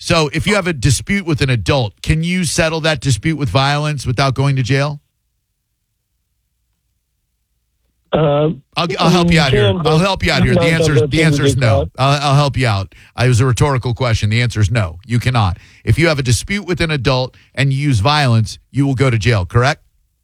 So if you have a dispute with an adult, can you settle that dispute with violence without going to jail? I'll help you out here. I'll help you out here. The answer is no. I'll help you out. It was a rhetorical question. The answer is no. You cannot. If you have a dispute with an adult and you use violence, you will go to jail, correct?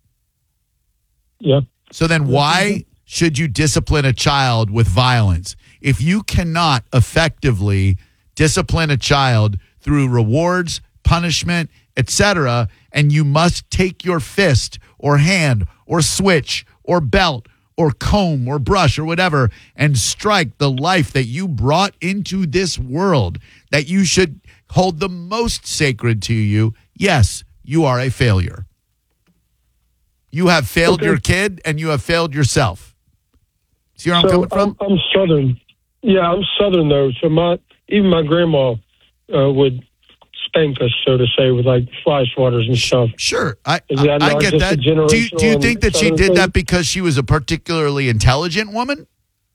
Yep. So then why should you discipline a child with violence? If you cannot effectively discipline a child through rewards, punishment, etc., and you must take your fist or hand or switch or belt or comb or brush or whatever and strike the life that you brought into this world that you should hold the most sacred to you, yes, you are a failure. You have failed your kid and you have failed yourself. See where I'm coming from? I'm Southern. Yeah, I'm Southern, though. So even my grandma would spank us, so to say, with like fly swatters and stuff. Sure, I get that. Do you think that she did that because she was a particularly intelligent woman?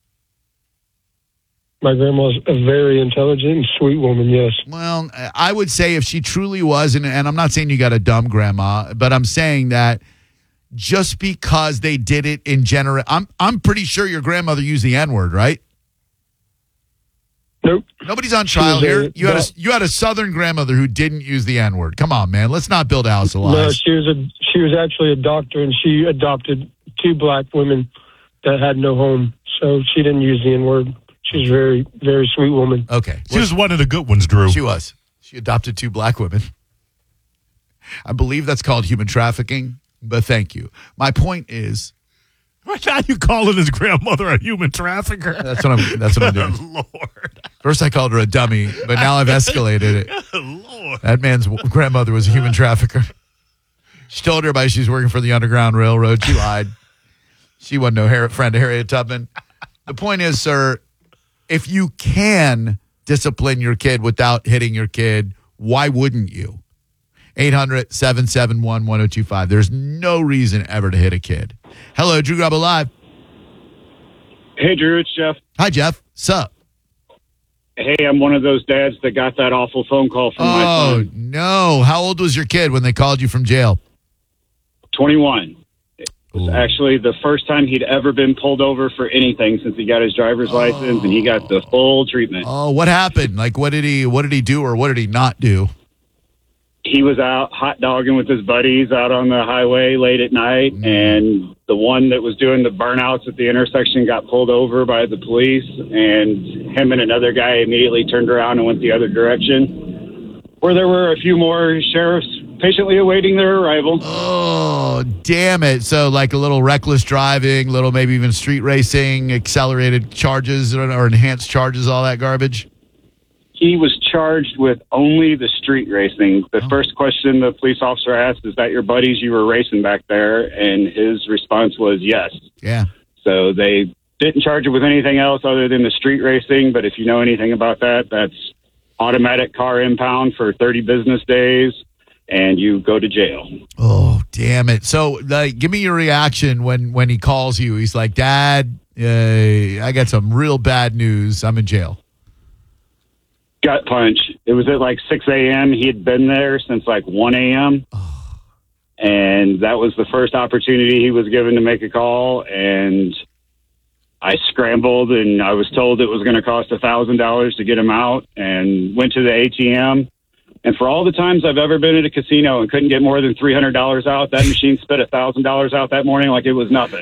My grandma's a very intelligent and sweet woman, yes. Well, I would say if she truly was, and I'm not saying you got a dumb grandma, but I'm saying that just because they did it in general, I'm pretty sure your grandmother used the N-word, right? Nope. Nobody's on trial here. You had a Southern grandmother who didn't use the N-word. Come on, man. Let's not build a house of lies. No, she was actually a doctor, and she adopted 2 black women that had no home. So she didn't use the N-word. She's a very, very sweet woman. Okay. She was one of the good ones, Drew. She was. She adopted 2 black women. I believe that's called human trafficking, but thank you. My point is, How you calling his grandmother a human trafficker? That's what I'm doing. Lord. First I called her a dummy, but now I've escalated it. Lord. That man's grandmother was a human trafficker. She told everybody she's working for the Underground Railroad. She lied. She wasn't no friend of Harriet Tubman. The point is, sir, if you can discipline your kid without hitting your kid, why wouldn't you? 800-771-1025. There's no reason ever to hit a kid. Hello, Drew Garabo Live. Hey, Drew, it's Jeff. Hi, Jeff. Sup? Hey, I'm one of those dads that got that awful phone call from my son. Oh, no. How old was your kid when they called you from jail? 21. It was actually the first time he'd ever been pulled over for anything since he got his driver's license, and he got the full treatment. Oh, what happened? Like, what did he do or what did he not do? He was out hot dogging with his buddies out on the highway late at night, and the one that was doing the burnouts at the intersection got pulled over by the police, and him and another guy immediately turned around and went the other direction, where there were a few more sheriffs patiently awaiting their arrival. Oh, damn it. So like a little reckless driving, little maybe even street racing, accelerated charges or enhanced charges, all that garbage? He was charged with only the street racing. The first question the police officer asked, is that your buddies you were racing back there? And his response was yes. Yeah. So they didn't charge him with anything else other than the street racing. But if you know anything about that, that's automatic car impound for 30 business days, and you go to jail. Oh, damn it. So give me your reaction when he calls you. He's like, Dad, I got some real bad news. I'm in jail. Gut punch. It was at like 6 a.m. He had been there since like 1 a.m. And that was the first opportunity he was given to make a call. And I scrambled, and I was told it was going to cost $1,000 to get him out, and went to the ATM. And for all the times I've ever been at a casino and couldn't get more than $300 out, that machine spit $1,000 out that morning like it was nothing.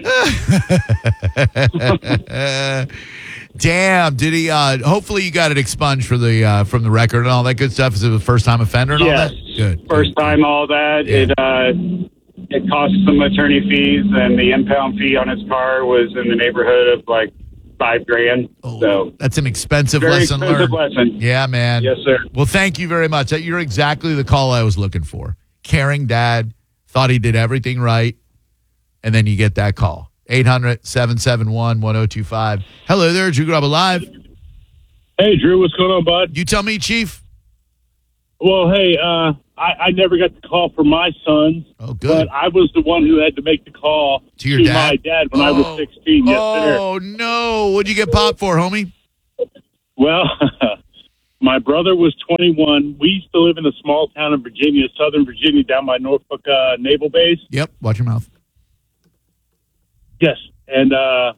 Damn, did he? Hopefully, you got it expunged for the from the record and all that good stuff. Is it a first time offender and all that? Good. First time, all that. Yeah. It cost some attorney fees, and the impound fee on his car was in the neighborhood of like $5,000. Oh, so that's an expensive lesson learned. Yeah, man. Yes, sir. Well, thank you very much. You're exactly the call I was looking for. Caring dad, thought he did everything right, and then you get that call. 800-771-1025. Hello there, Drew Garabo Live. Hey, Drew, what's going on, bud? You tell me, Chief. Well, hey, I never got the call for my sons. Oh, good. But I was the one who had to make the call to your dad? My dad when I was 16. Yes, sir. Oh, no. What'd you get popped for, homie? Well, My brother was 21. We used to live in a small town in Virginia, Southern Virginia, down by Norfolk Naval Base. Yep. Watch your mouth. Yes. And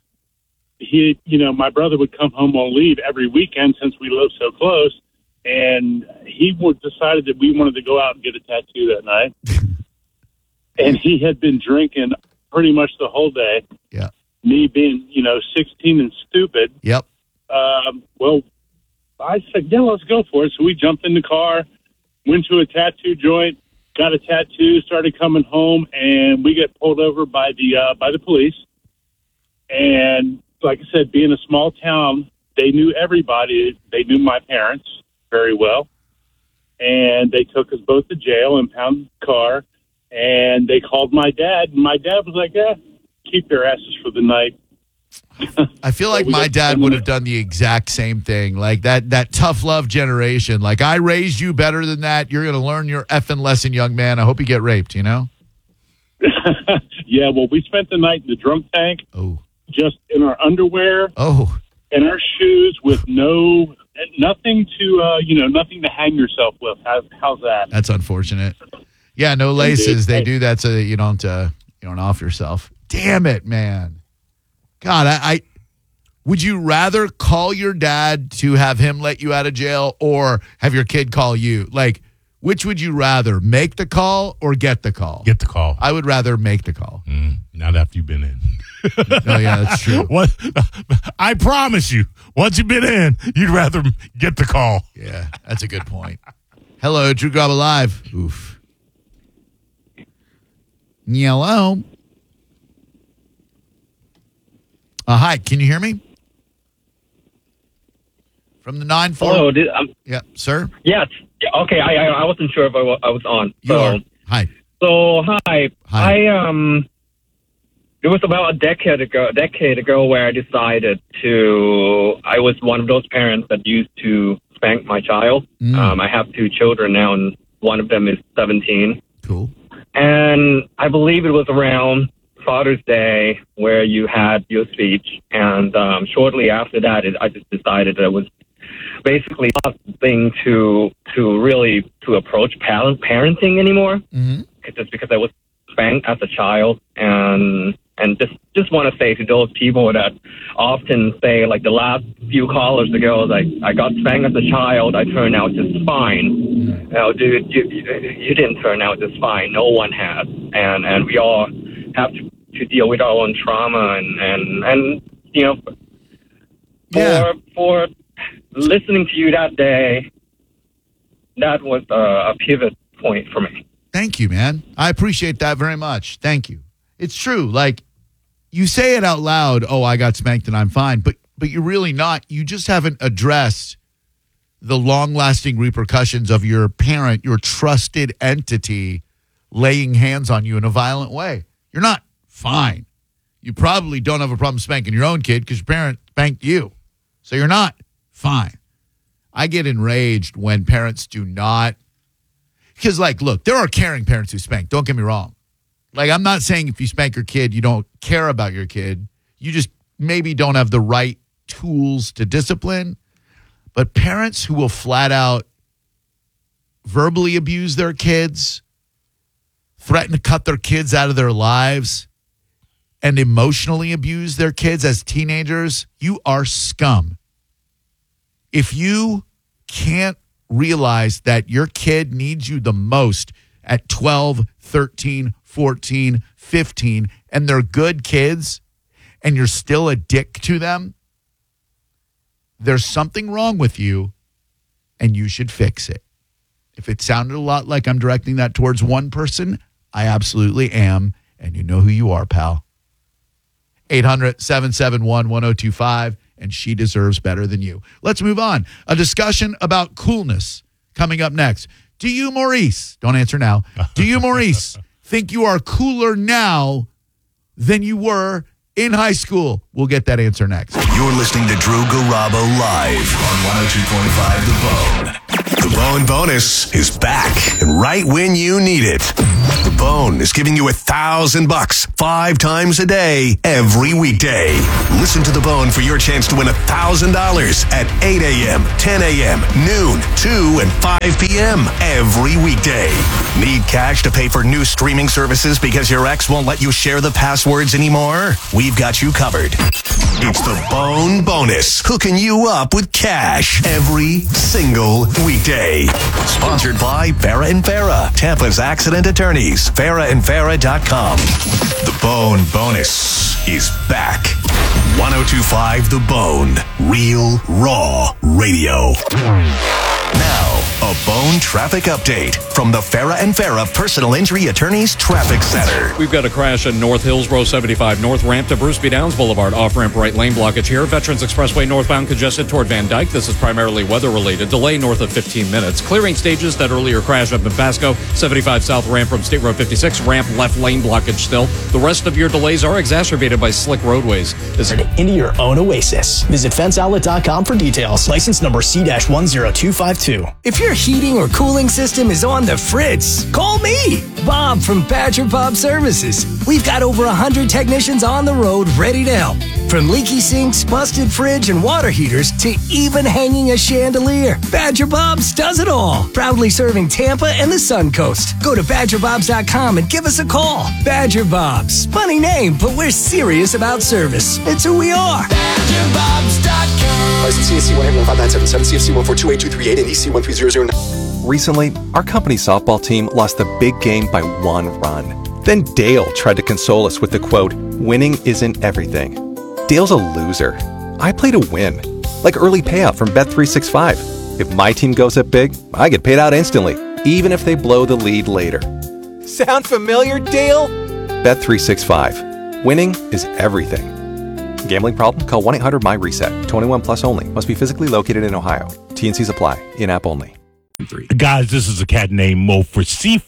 my brother would come home on leave every weekend since we lived so close. And he decided that we wanted to go out and get a tattoo that night. And he had been drinking pretty much the whole day. Yeah. Me being, 16 and stupid. Yep. Well, I said, yeah, let's go for it. So we jumped in the car, went to a tattoo joint, got a tattoo, started coming home, and we get pulled over by the police. And like I said, being a small town, they knew everybody. They knew my parents very well. And they took us both to jail, impounded the car, and they called my dad. And my dad was like, yeah, keep their asses for the night. I feel like my dad would have done the exact same thing. Like that tough love generation. Like, I raised you better than that. You're going to learn your effing lesson, young man. I hope you get raped, Yeah, well, we spent the night in the drunk tank. Oh. Just in our underwear. Oh. And our shoes with nothing to hang yourself with. How's that? That's unfortunate. Yeah, no laces. They do that so that you don't off yourself. Damn it, man. God, I would you rather call your dad to have him let you out of jail or have your kid call you? Like, which would you rather, make the call or get the call? Get the call. I would rather make the call. Not after you've been in. Oh, yeah, that's true. What? I promise you, once you've been in, you'd rather get the call. Yeah, that's a good point. Hello, Drew Garabo Live. Oof. Hello. Hi, can you hear me? From the 9-4. Hello. Yeah, sir. Yes. Okay. I wasn't sure if I was on. You are. Hi. So hi. Hi. It was about a decade ago where I decided I was one of those parents that used to spank my child. I have 2 children now, and one of them is 17. Cool. And I believe it was around Father's Day where you had your speech, and shortly after that, I just decided that it was basically not the thing to approach parenting anymore. Mm-hmm. Just because I was spanked as a child, and just want to say to those people that often say, like the last few callers ago, like, I got spanked as a child, I turned out just fine. No, dude, you didn't turn out just fine. No one has, and we all have to deal with our own trauma, and for listening to you that day, that was a pivot point for me. Thank you, man. I appreciate that very much. Thank you. It's true. Like, you say it out loud, oh, I got spanked and I'm fine, but you're really not. You just haven't addressed the long-lasting repercussions of your parent, your trusted entity, laying hands on you in a violent way. You're not fine. You probably don't have a problem spanking your own kid because your parent spanked you. So you're not fine. I get enraged when parents do not. Because, like, look, there are caring parents who spank. Don't get me wrong. Like, I'm not saying if you spank your kid, you don't care about your kid. You just maybe don't have the right tools to discipline. But parents who will flat out verbally abuse their kids, threaten to cut their kids out of their lives, and emotionally abuse their kids as teenagers, you are scum. If you can't realize that your kid needs you the most at 12, 13, 14, 15, and they're good kids, and you're still a dick to them, there's something wrong with you, and you should fix it. If it sounded a lot like I'm directing that towards one person, I absolutely am, and you know who you are, pal. 800-771-1025, and she deserves better than you. Let's move on. A discussion about coolness coming up next. Do you, Maurice, don't answer now, do you, Maurice, think you are cooler now than you were in high school? We'll get that answer next. You're listening to Drew Garabo live on 102.5 The Bone. The Bone. Bone Bonus is back and right when you need it. The Bone is giving you $1,000 5 times a day, every weekday. Listen to The Bone for your chance to win $1,000 at 8 a.m., 10 a.m., noon, 2, and 5 p.m. every weekday. Need cash to pay for new streaming services because your ex won't let you share the passwords anymore? We've got you covered. It's the Bone Bonus, hooking you up with cash every single weekday. Sponsored by Farah and Farah, Tampa's accident attorneys. FarahandFarah.com. The Bone Bonus is back. 102.5 The Bone. Real, raw radio. Now, a Bone traffic update from the Farah and Farah Personal Injury Attorneys Traffic Center. We've got a crash in North Hillsborough 75 North, ramp to Bruce B. Downs Boulevard, off-ramp right lane blockage here. Veterans Expressway northbound congested toward Van Dyke. This is primarily weather-related. Delay north of 15 minutes. Clearing stages that earlier crash up in Pasco. 75 South ramp from State Road 56. Ramp left lane blockage still. The rest of your delays are exacerbated by slick roadways. Into your own oasis. Visit fenceoutlet.com for details. License number C-10252. If your heating or cooling system is on the fritz, call me, Bob from Badger Bob Services. We've got over 100 technicians on the road ready to help. From leaky sinks, busted fridge, and water heaters to even hanging a chandelier, Badger Bob's does it all. Proudly serving Tampa and the Sun Coast. Go to BadgerBobs.com and give us a call. Badger Bob's. Funny name, but we're serious about service. It's who we are. BadgerBobs.com. License CSC 11597, CFC 14282338, and EC 13009. Recently, our company's softball team lost the big game by 1 run. Then Dale tried to console us with the quote, "Winning isn't everything." Dale's a loser. I play to win. Like early payout from Bet365. If my team goes up big, I get paid out instantly, even if they blow the lead later. Sound familiar, Dale? Bet365. Winning is everything. Gambling problem? Call 1-800-MY-RESET. 21 plus only. Must be physically located in Ohio. T&Cs apply. In-app only. Guys, this is a cat named Mo for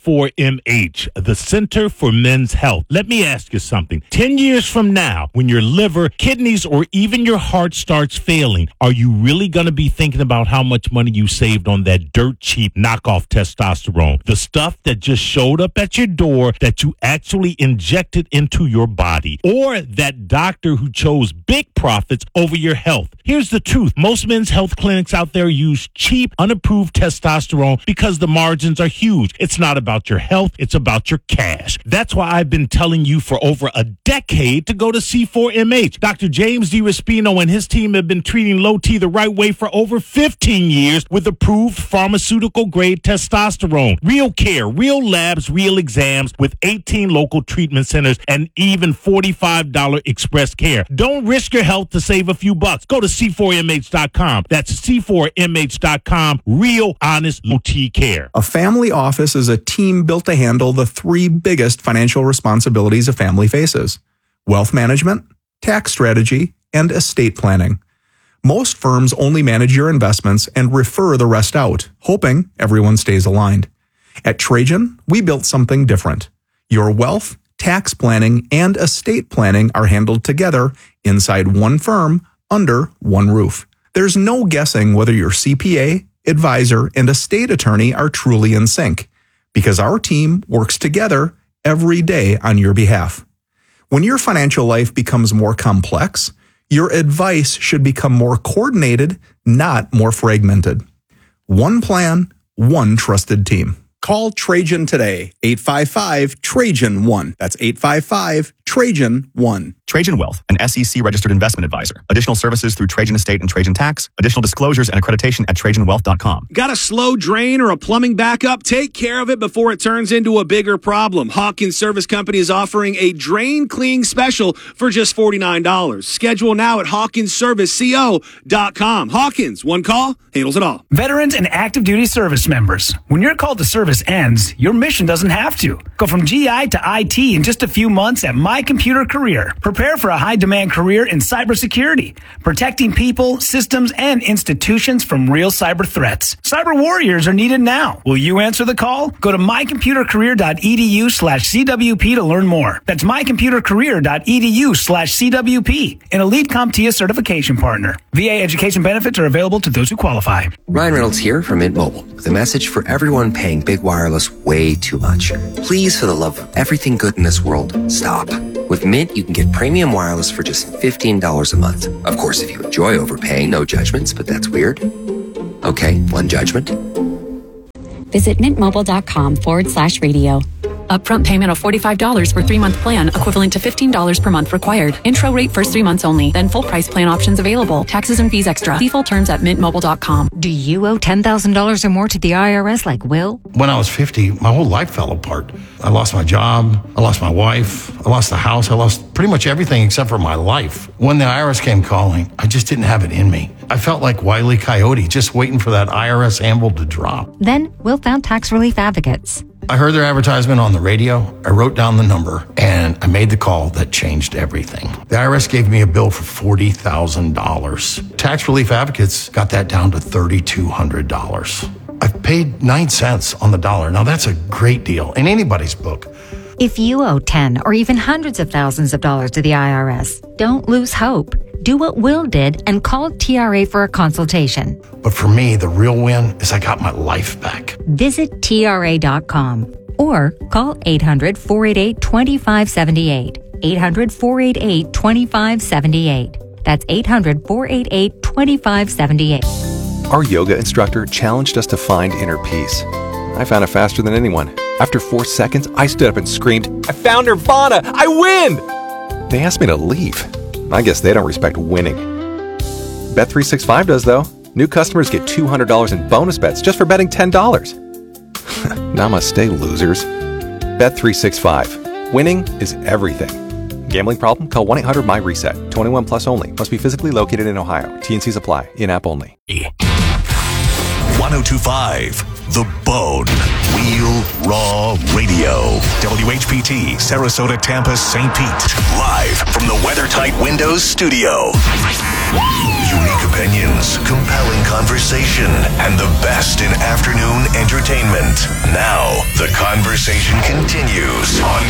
C4MH, the Center for Men's Health. Let me ask you something. 10 years from now, when your liver, kidneys, or even your heart starts failing, are you really going to be thinking about how much money you saved on that dirt cheap knockoff testosterone? The stuff that just showed up at your door that you actually injected into your body, or that doctor who chose big profits over your health? Here's the truth. Most men's health clinics out there use cheap, unapproved testosterone because the margins are huge. It's not about your health. It's about your cash. That's why I've been telling you for over a decade to go to C4MH. Dr. James DiRespino and his team have been treating low T the right way for over 15 years with approved pharmaceutical-grade testosterone. Real care, real labs, real exams with 18 local treatment centers and even $45 express care. Don't risk your health to save a few bucks. Go to C4MH.com. That's C4MH.com. Real, honest, low T care. A family office is a team built to handle the 3 biggest financial responsibilities a family faces: wealth management, tax strategy, and estate planning. Most firms only manage your investments and refer the rest out, hoping everyone stays aligned. At Trajan, we built something different. Your wealth, tax planning, and estate planning are handled together inside one firm under one roof. There's no guessing whether your CPA, advisor, and estate attorney are truly in sync, because our team works together every day on your behalf. When your financial life becomes more complex, your advice should become more coordinated, not more fragmented. One plan, one trusted team. Call Trajan today, 855-TRAJAN-1. That's 855-TRAJAN-1. Trajan Wealth, an SEC-registered investment advisor. Additional services through Trajan Estate and Trajan Tax. Additional disclosures and accreditation at TrajanWealth.com. Got a slow drain or a plumbing backup? Take care of it before it turns into a bigger problem. Hawkins Service Company is offering a drain cleaning special for just $49. Schedule now at HawkinsServiceCO.com. Hawkins, one call, handles it all. Veterans and active duty service members. When your call to service ends, your mission doesn't have to. Go from GI to IT in just a few months at My Computer Career. Prepare Prepare for a high-demand career in cybersecurity, protecting people, systems, and institutions from real cyber threats. Cyber warriors are needed now. Will you answer the call? Go to mycomputercareer.edu/CWP to learn more. That's mycomputercareer.edu/CWP, an Elite CompTIA certification partner. VA education benefits are available to those who qualify. Ryan Reynolds here from Mint Mobile with a message for everyone paying big wireless way too much. Please, for the love of everything good in this world, stop. With Mint, you can get premium wireless for just $15 a month. Of course, if you enjoy overpaying, no judgments, but that's weird. Okay, one judgment. Visit mintmobile.com/radio. Upfront payment of $45 for 3-month plan, equivalent to $15 per month required. Intro rate first 3 months only. Then full price plan options available. Taxes and fees extra. See full terms at mintmobile.com. Do you owe $10,000 or more to the IRS like Will? When I was 50, my whole life fell apart. I lost my job. I lost my wife. I lost the house. I lost pretty much everything except for my life. When the IRS came calling, I just didn't have it in me. I felt like Wile E. Coyote, just waiting for that IRS anvil to drop. Then Will found Tax Relief Advocates. I heard their advertisement on the radio. I wrote down the number and I made the call that changed everything. The IRS gave me a bill for $40,000. Tax Relief Advocates got that down to $3,200. I've paid 9 cents on the dollar. Now that's a great deal in anybody's book. If you owe 10 or even hundreds of thousands of dollars to the IRS, don't lose hope. Do what Will did and call TRA for a consultation. But for me, the real win is I got my life back. Visit TRA.com or call 800-488-2578. 800-488-2578. That's 800-488-2578. Our yoga instructor challenged us to find inner peace. I found it faster than anyone. After 4 seconds, I stood up and screamed, "I found Nirvana! I win!" They asked me to leave. I guess they don't respect winning. Bet365 does, though. New customers get $200 in bonus bets just for betting $10. Namaste, losers. Bet365. Winning is everything. Gambling problem? Call 1-800-MY-RESET. 21 plus only. Must be physically located in Ohio. T&Cs apply. In-app only. 1025 The Bone. Real Raw Radio. WHPT, Sarasota, Tampa, St. Pete. Live from the WeatherTight Windows studio. Unique opinions, compelling conversation, and the best in afternoon entertainment. Now, the conversation continues on